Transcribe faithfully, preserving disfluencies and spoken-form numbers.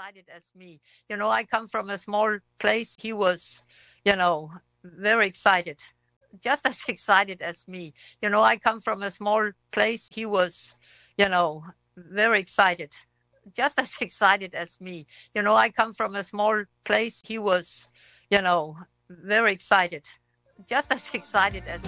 excited as me. You know, I come from a small place. He was, you know, very excited, just as excited as me. You know, I come from a small place. He was, you know, very excited, just as excited as me. You know, I come from a small place. He was, you know, very excited, just as excited as